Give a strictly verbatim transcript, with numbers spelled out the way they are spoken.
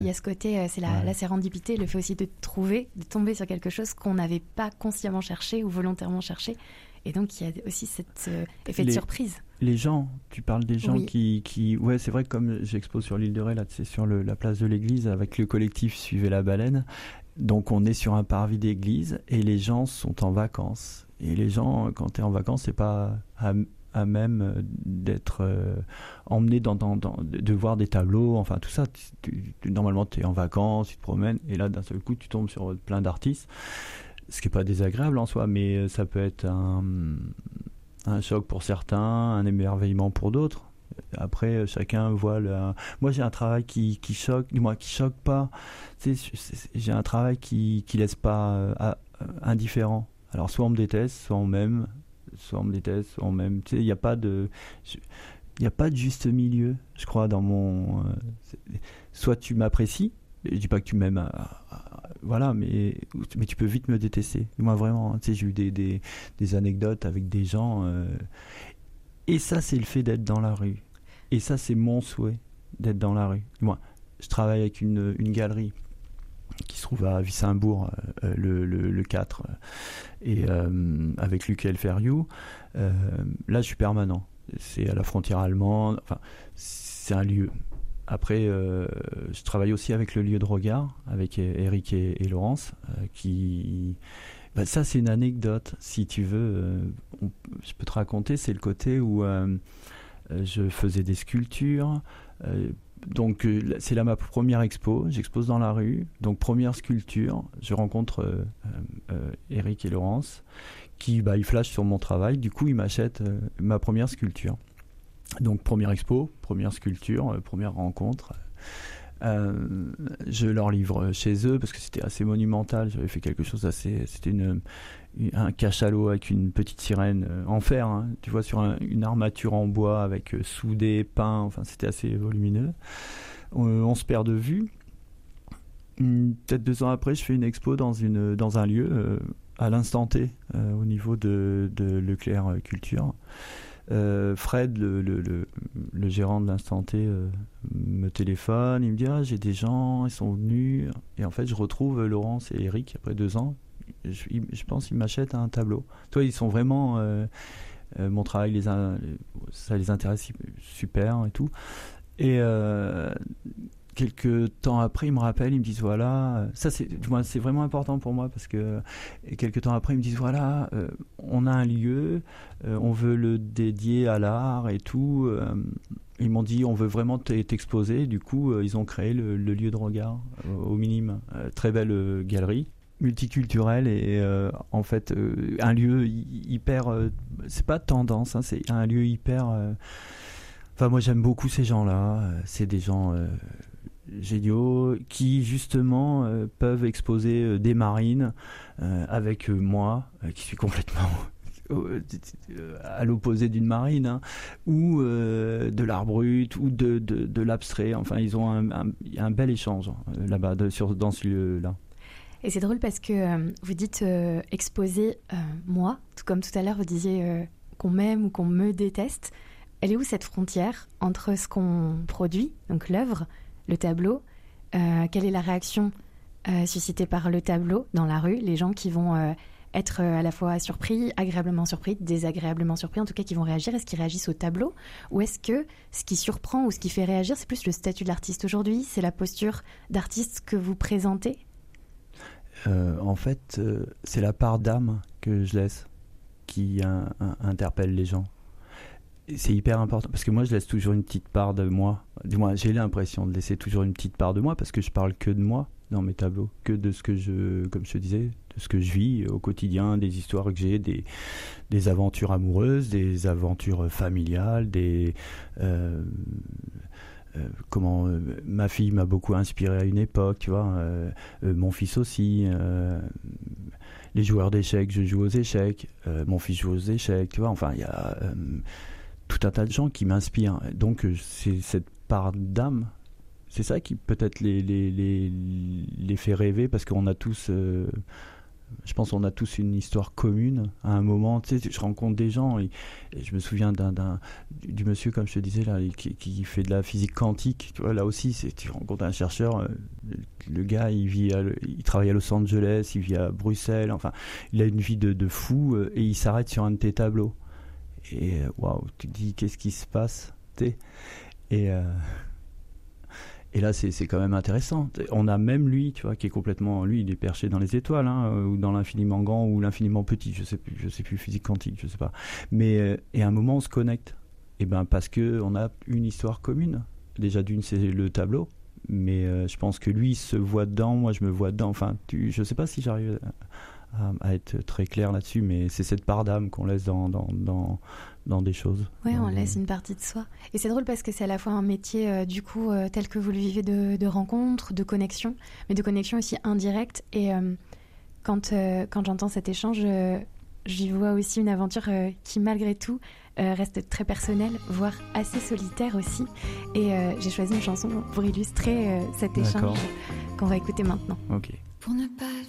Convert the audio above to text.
Il y a ce côté, euh, c'est la, Ouais. la sérendipité, le fait aussi de trouver, de tomber sur quelque chose qu'on n'avait pas consciemment cherché ou volontairement cherché. Et donc, il y a aussi cet euh, effet Les- de surprise. Les gens, tu parles des gens Oui. qui, qui... Ouais, c'est vrai que comme j'expose sur l'île de Ré, là, c'est sur le, la place de l'église, avec le collectif Suivez la baleine. Donc on est sur un parvis d'église et les gens sont en vacances. Et les gens, quand tu es en vacances, c'est pas à, à même d'être euh, emmené dans, dans, dans... de voir des tableaux, enfin tout ça. Tu, tu, normalement, tu es en vacances, tu te promènes, et là, d'un seul coup, tu tombes sur plein d'artistes. Ce qui n'est pas désagréable en soi, mais ça peut être un... un choc pour certains, un émerveillement pour d'autres. Après, chacun voit le... Moi, j'ai un travail qui, qui choque, du moins qui choque pas. Tu sais, j'ai un travail qui qui laisse pas euh, à, euh, indifférent. Alors, soit on me déteste, soit on m'aime, soit on me déteste, soit on m'aime. Tu sais, il n'y a pas de... Il n'y a pas de juste milieu, je crois, dans mon... Euh, soit tu m'apprécies, je dis pas que tu m'aimes, à, à, voilà, mais, mais tu peux vite me détester. Moi, vraiment, tu sais, j'ai eu des, des, des anecdotes avec des gens... Euh, et ça, c'est le fait d'être dans la rue. Et ça, c'est mon souhait, d'être dans la rue. Moi, je travaille avec une, une galerie qui se trouve à Wissembourg, euh, le, le, le quatre, euh, et euh, avec Lucas Ferriou. Euh, là, je suis permanent. C'est à la frontière allemande. Enfin, c'est un lieu. Après, euh, je travaille aussi avec le lieu de regard, avec Eric et, et Laurence, euh, qui... Ben ça, c'est une anecdote, si tu veux. Euh, on, je peux te raconter, c'est le côté où euh, je faisais des sculptures. Euh, donc, euh, c'est là ma première expo. J'expose dans la rue. Donc, première sculpture. Je rencontre euh, euh, Eric et Laurence, qui bah, ils flashent sur mon travail. Du coup, ils m'achètent euh, ma première sculpture. Donc, première expo, première sculpture, euh, première rencontre. Euh, je leur livre chez eux parce que c'était assez monumental. J'avais fait quelque chose d'assez. C'était une, un cachalot avec une petite sirène euh, en fer, hein, tu vois, sur un, une armature en bois avec euh, soudé, peint. Enfin, c'était assez volumineux. On, on se perd de vue. Peut-être deux ans après, je fais une expo dans, une, dans un lieu euh, à l'instant T, euh, au niveau de, de Leclerc Culture. Euh, Fred, le, le, le, le gérant de l'instant T, euh, me téléphone, il me dit ah, j'ai des gens, ils sont venus, et en fait je retrouve Laurence et Eric après deux ans. Je, je pense qu'ils m'achètent un tableau. Toi, ils sont vraiment euh, euh, mon travail, les a, ça les intéresse super et tout. Et euh, quelques temps après, ils me rappellent, ils me disent voilà, ça c'est, c'est vraiment important pour moi parce que et quelques temps après, ils me disent voilà, euh, on a un lieu, euh, on veut le dédier à l'art et tout. Euh, ils m'ont dit on veut vraiment t'exposer. Du coup, euh, ils ont créé le, le lieu de regard euh, au minime. Euh, très belle euh, galerie multiculturelle et euh, en fait euh, un lieu hyper, euh, c'est pas tendance, hein, c'est un lieu hyper. Euh, enfin, moi j'aime beaucoup ces gens-là. C'est des gens euh, géniaux qui justement euh, peuvent exposer euh, des marines euh, avec euh, moi euh, qui suis complètement à l'opposé d'une marine, hein, ou euh, de l'art brut ou de, de, de l'abstrait. Enfin, ils ont un, un, un bel échange euh, là-bas de, sur, dans ce lieu-là. Et c'est drôle parce que euh, vous dites euh, exposer euh, moi, tout comme tout à l'heure vous disiez euh, qu'on m'aime ou qu'on me déteste. Elle est où cette frontière entre ce qu'on produit, donc l'œuvre, le tableau, euh, quelle est la réaction euh, suscitée par le tableau dans la rue, les gens qui vont euh, être euh, à la fois surpris, agréablement surpris, désagréablement surpris, en tout cas qui vont réagir, est-ce qu'ils réagissent au tableau ou est-ce que ce qui surprend ou ce qui fait réagir, c'est plus le statut de l'artiste aujourd'hui, c'est la posture d'artiste que vous présentez? euh, En fait, euh, c'est la part d'âme que je laisse qui un, un, interpelle les gens. C'est hyper important parce que moi je laisse toujours une petite part de moi. Du moins, j'ai l'impression de laisser toujours une petite part de moi parce que je parle que de moi dans mes tableaux, que de ce que je, comme je te disais, de ce que je vis au quotidien, des histoires que j'ai, des, des aventures amoureuses, des aventures familiales, des euh, euh, comment euh, ma fille m'a beaucoup inspiré à une époque, tu vois, euh, euh, mon fils aussi. Euh, les joueurs d'échecs, je joue aux échecs, euh, mon fils joue aux échecs, tu vois. Enfin, il y a euh, tout un tas de gens qui m'inspirent. Donc, c'est cette part d'âme, c'est ça qui peut-être les, les, les, les fait rêver parce qu'on a tous, euh, je pense qu'on a tous une histoire commune à un moment. Tu sais, je rencontre des gens et, et je me souviens d'un, d'un, du monsieur, comme je te disais, là, qui, qui fait de la physique quantique. Tu vois, là aussi, c'est, tu rencontres un chercheur, le, le gars, il, vit à, il travaille à Los Angeles, il vit à Bruxelles, enfin, il a une vie de, de fou et il s'arrête sur un de tes tableaux. Et waouh, tu te dis, qu'est-ce qui se passe, t'sais, et... Euh, Et là, c'est, c'est quand même intéressant. On a même lui, tu vois, qui est complètement... Lui, il est perché dans les étoiles, hein, ou dans l'infiniment grand, ou l'infiniment petit, je sais plus, je sais plus, physique quantique, je sais pas. Mais, euh, et à un moment, on se connecte. Et ben, parce qu'on a une histoire commune. Déjà, d'une, c'est le tableau. Mais euh, je pense que lui, il se voit dedans, moi, je me vois dedans. Enfin, tu, je sais pas si j'arrive à, à être très clair là-dessus, mais c'est cette part d'âme qu'on laisse dans... dans, dans dans des choses. Oui, on des... laisse une partie de soi. Et c'est drôle parce que c'est à la fois un métier, euh, du coup, euh, tel que vous le vivez, de, de rencontre, de connexion, mais de connexion aussi indirecte. Et euh, quand, euh, quand j'entends cet échange, euh, j'y vois aussi une aventure euh, qui, malgré tout, euh, reste très personnelle, voire assez solitaire aussi. Et euh, j'ai choisi une chanson pour illustrer euh, cet échange. D'accord. Qu'on va écouter maintenant. Ok. Pour ne pas